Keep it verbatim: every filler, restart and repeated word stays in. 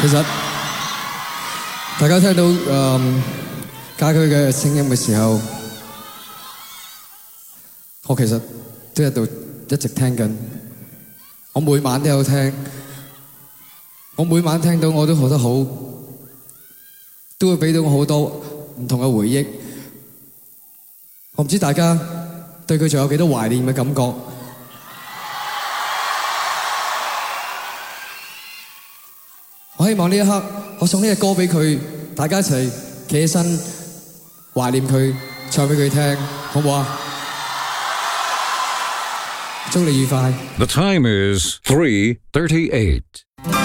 其實大家聽到誒家駒嘅聲音嘅時候，我其實都喺度一直聽緊。我每晚都有聽，我每晚聽到我都覺得好，都會俾到我好多唔同嘅回憶。我唔知大家對佢仲有幾多懷念嘅感覺。我希望呢一刻，我送呢隻歌俾佢，大家一齊企起身懷念佢，唱俾佢聽，好唔好啊？祝你愉快。 The time is three thirty-eight.